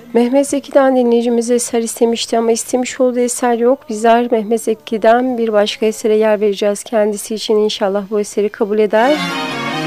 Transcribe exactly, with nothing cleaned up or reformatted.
Mehmet Zeki'den dinleyicimiz eser istemişti ama istemiş olduğu eser yok. Bizler Mehmet Zeki'den bir başka esere yer vereceğiz kendisi için. İnşallah bu eseri kabul eder.